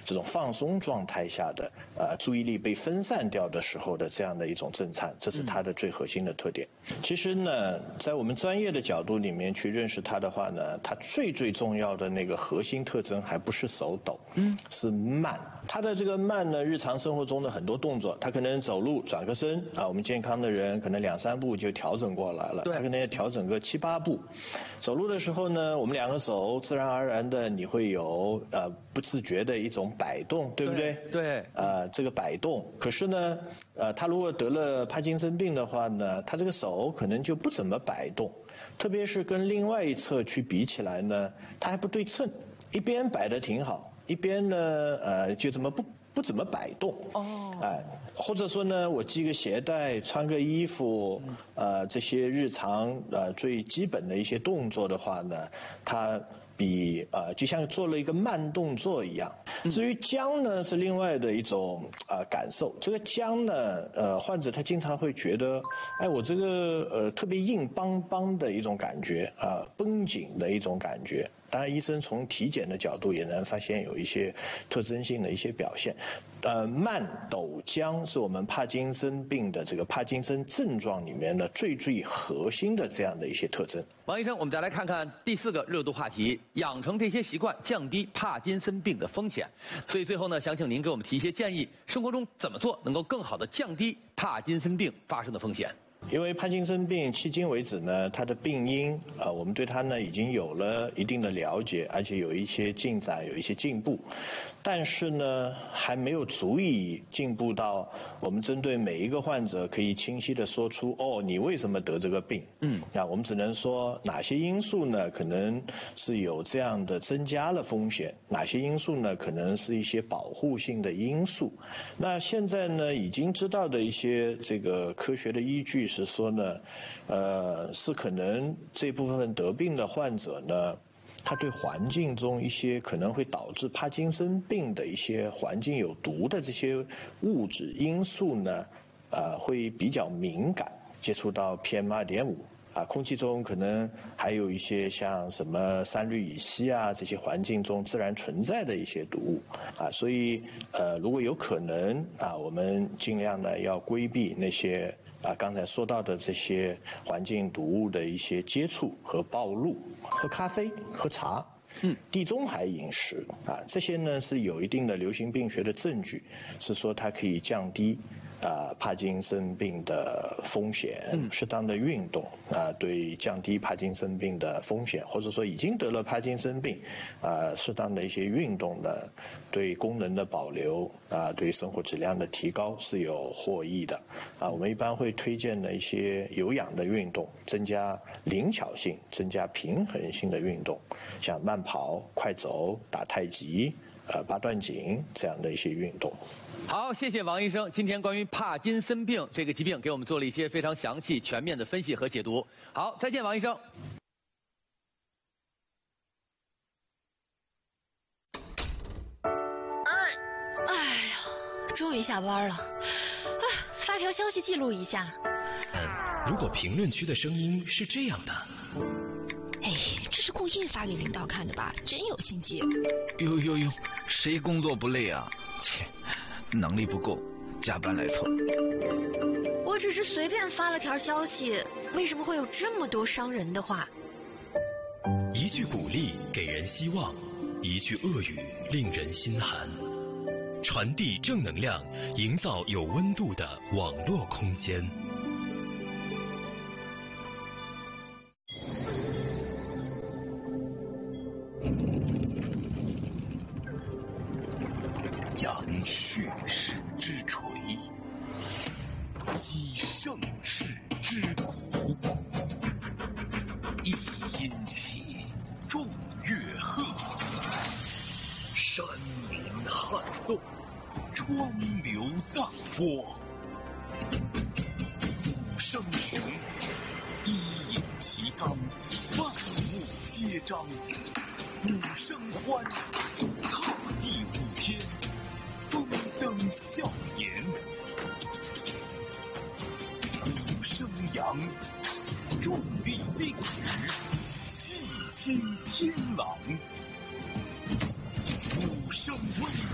这种放松状态下的注意力被分散掉的时候的这样的一种震颤，这是它的最核心的特点。其实呢，在我们专业的角度里面去认识它的话呢，它最重要的那个核心特征还不是手抖，是慢。它的这个慢呢，日常生活中的很多动作，它可能走路转个身我们健康的人可能2、3步就调整过来了，它可能要调整个7、8步。走路的时候呢，我们2个手自然而然的你会有不自觉的一种摆动，对不对？ 对。 这个摆动，可是呢，他如果得了帕金森病的话呢，他这个手可能就不怎么摆动，特别是跟另外一侧去比起来呢，它还不对称，一边摆得挺好，一边呢就怎么不怎么摆动。或者说呢，我系个鞋带，穿个衣服，这些日常最基本的一些动作的话呢，它比就像做了一个慢动作一样。至于僵呢，是另外的一种感受。这个僵呢，患者他经常会觉得，我这个特别硬邦邦的一种感觉绷紧的一种感觉。当然，医生从体检的角度也能发现有一些特征性的一些表现。慢抖僵是我们帕金森病的这个帕金森症状里面的最核心的这样的一些特征。 王医生，我们再来看看第4个热度话题：养成这些习惯，降低帕金森病的风险。所以最后呢，想请您给我们提一些建议，生活中怎么做能够更好的降低帕金森病发生的风险？ 因为帕金森病迄今为止呢，它的病因我们对它呢已经有了一定的了解，而且有一些进展，有一些进步，但是呢还没有足以进步到我们针对每一个患者可以清晰的说出你为什么得这个病。那我们只能说哪些因素呢可能是有这样的增加了风险，哪些因素呢可能是一些保护性的因素。那现在呢已经知道的一些这个科学的依据是说呢，是可能这部分得病的患者呢，他对环境中一些可能会导致帕金森病的一些环境有毒的这些物质因素呢，会比较敏感，接触到 PM2.5。空气中可能还有一些像什么三氯乙烯这些环境中自然存在的一些毒物所以如果有可能我们尽量呢要规避那些刚才说到的这些环境毒物的一些接触和暴露。喝咖啡、喝茶，地中海饮食这些呢是有一定的流行病学的证据，是说它可以降低帕金森病的风险。适当的运动对降低帕金森病的风险，或者说已经得了帕金森病适当的一些运动呢，对功能的保留对生活质量的提高是有获益的我们一般会推荐的一些有氧的运动，增加灵巧性、增加平衡性的运动，像慢跑、快走、打太极八段锦这样的一些运动。 好，谢谢王医生，今天关于帕金森病这个疾病给我们做了一些非常详细全面的分析和解读。好，再见王医生。 哎呀，终于下班了，发条消息记录一下。 如果评论区的声音是这样的。 这是故意发给领导看的吧？真有心机。 哟，谁工作不累啊？切，能力不够，加班来凑。 我只是随便发了条消息，为什么会有这么多伤人的话？ 一句鼓励给人希望，一句恶语令人心寒。传递正能量，营造有温度的网络空间。 扬蓄势之锤，击盛世之鼓。一音起，众乐贺。山林撼动，川流荡波。鼓声雄，一引旗纲，万物皆张。鼓声欢，踏地舞天。风灯笑颜，鼓声扬，众力并举，气清天朗。